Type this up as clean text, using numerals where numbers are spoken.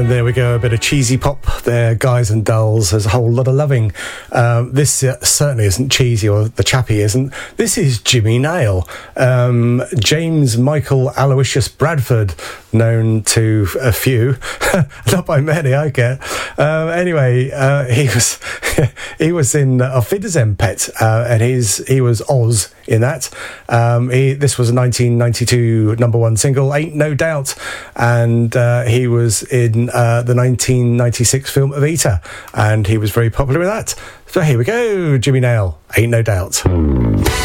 And there we go, a bit of cheesy pop there, Guys and Dolls. There's a whole lot of loving. This certainly isn't cheesy, or the chappie isn't. This is Jimmy Nail. James Michael Aloysius Bradford, known to a few, not by many, I get. Anyway, he was in Auf Wiedersehen Pet, and he was Oz in that. This was a 1992 number one single, Ain't No Doubt, and he was in the 1996 film Evita, and he was very popular with that. So here we go, Jimmy Nail, Ain't No Doubt.